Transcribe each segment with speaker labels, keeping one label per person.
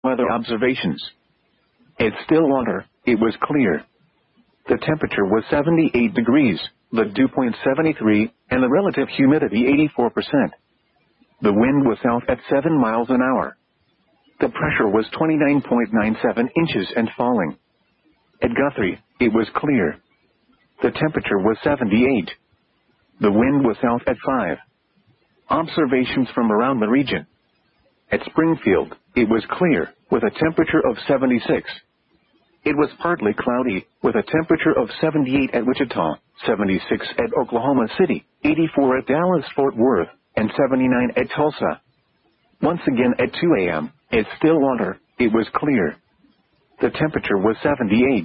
Speaker 1: weather observations. At Stillwater, it was clear. The temperature was 78 degrees, the dew point 73, and the relative humidity 84%. The wind was south at 7 miles an hour. The pressure was 29.97 inches and falling. At Guthrie, it was clear. The temperature was 78. The wind was south at 5. Observations from around the region. At Springfield, it was clear, with a temperature of 76. It was partly cloudy, with a temperature of 78 at Wichita, 76 at Oklahoma City, 84 at Dallas-Fort Worth, and 79 at Tulsa. Once again at 2 a.m., at Stillwater, it was clear. The temperature was 78.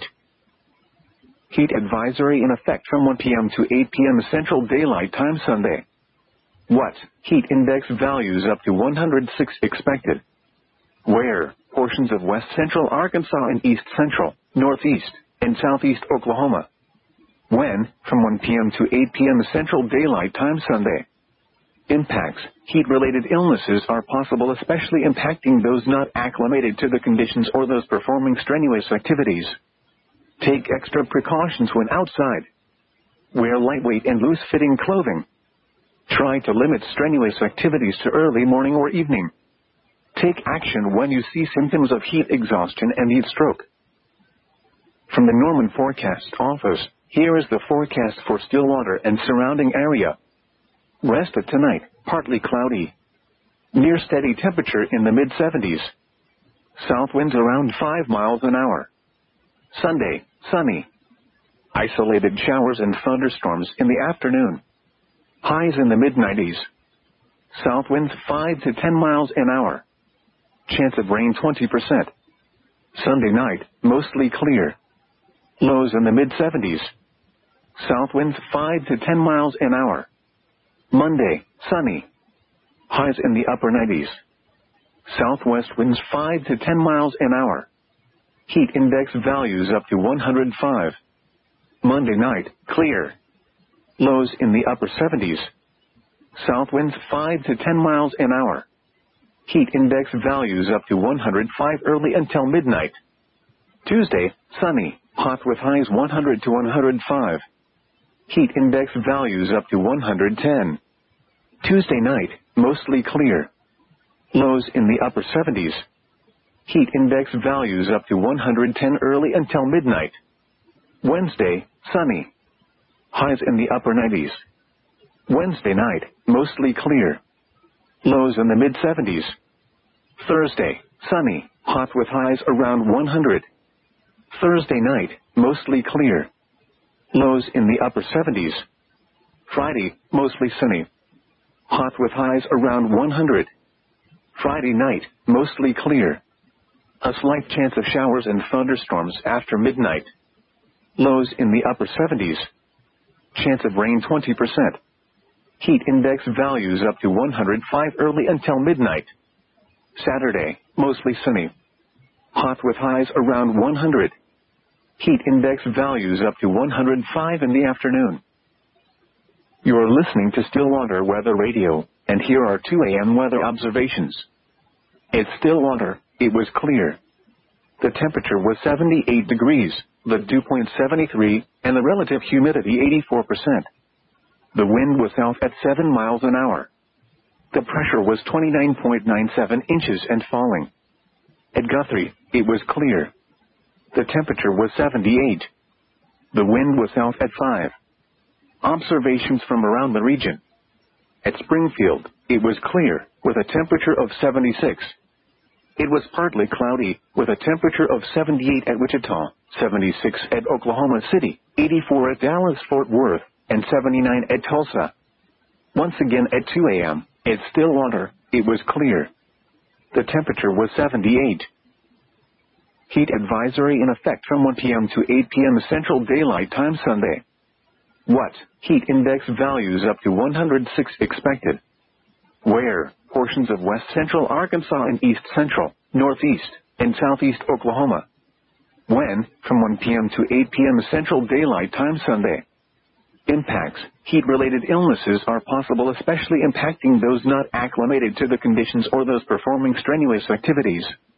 Speaker 1: Heat advisory in effect from 1 p.m. to 8 p.m. Central Daylight Time Sunday. What? Heat index values up to 106 expected. Where? Portions of west central Arkansas and east central, northeast, and southeast Oklahoma. When? From 1 p.m. to 8 p.m. Central Daylight Time Sunday. Impacts. Heat-related illnesses are possible, especially impacting those not acclimated to the conditions or those performing strenuous activities. Take extra precautions when outside. Wear lightweight and loose-fitting clothing. Try to limit strenuous activities to early morning or evening. Take action when you see symptoms of heat exhaustion and heat stroke. From the Norman Forecast Office, here is the forecast for Stillwater and surrounding area. Rest of tonight, partly cloudy. Near steady temperature in the mid-70s. South winds around 5 miles an hour. Sunday, sunny. Isolated showers and thunderstorms in the afternoon. Highs in the mid-90s. South winds 5 to 10 miles an hour. Chance of rain 20%. Sunday night, mostly clear. Lows in the mid-70s. South winds 5 to 10 miles an hour. Monday, sunny. Highs in the upper 90s. Southwest winds 5 to 10 miles an hour. Heat index values up to 105. Monday night, clear. Lows in the upper 70s. South winds 5 to 10 miles an hour. Heat index values up to 105 early until midnight. Tuesday, sunny, hot with highs 100 to 105. Heat index values up to 110. Tuesday night, mostly clear. Lows in the upper 70s. Heat index values up to 110 early until midnight. Wednesday, sunny. Highs in the upper 90s. Wednesday night, mostly clear. Lows in the mid-70s. Thursday, sunny, hot with highs around 100. Thursday night, mostly clear. Lows in the upper 70s. Friday, mostly sunny. Hot with highs around 100. Friday night, mostly clear. A slight chance of showers and thunderstorms after midnight. Lows in the upper 70s. Chance of rain 20%. Heat index values up to 105 early until midnight. Saturday, mostly sunny. Hot with highs around 100. Heat index values up to 105 in the afternoon. You are listening to Stillwater Weather Radio, and here are 2 a.m. weather observations. At Stillwater, it was clear. The temperature was 78 degrees, the dew point 73, and the relative humidity 84%. The wind was south at 7 miles an hour. The pressure was 29.97 inches and falling. At Guthrie, it was clear. The temperature was 78. The wind was south at 5. Observations from around the region. At Springfield, it was clear, with a temperature of 76. It was partly cloudy, with a temperature of 78 at Wichita, 76 at Oklahoma City, 84 at Dallas-Fort Worth, and 79 at Tulsa. Once again at 2 a.m., at Stillwater, it was clear. The temperature was 78. Heat advisory in effect from 1 p.m. to 8 p.m. Central Daylight Time Sunday. What? Heat index values up to 106 expected. Where? Portions of west central Arkansas and east central, northeast, and southeast Oklahoma. When? From 1 p.m. to 8 p.m. Central Daylight Time Sunday. Impacts. Heat-related illnesses are possible, especially impacting those not acclimated to the conditions or those performing strenuous activities.